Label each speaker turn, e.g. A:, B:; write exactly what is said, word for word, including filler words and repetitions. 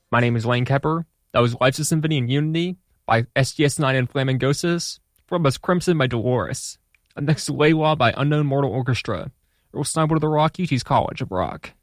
A: My name is Lane Kepper. That was Life's a Symphony in Unity by S G S nine and Flamingosis. From us Crimson by Dolores. And next to Layla by Unknown Mortal Orchestra. Earl Sniper of the Rock, U T's College of Rock.